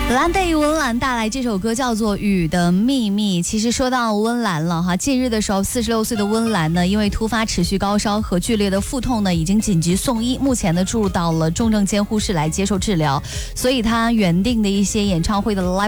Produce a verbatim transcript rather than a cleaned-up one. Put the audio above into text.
蓝贝温岚带来这首歌叫做《雨的秘密》。其实说到温岚了哈，近日的时候，四十六岁的温岚呢，因为突发持续高烧和剧烈的腹痛呢，已经紧急送医，目前呢住入到了重症监护室来接受治疗。所以他原定的一些演唱会的 live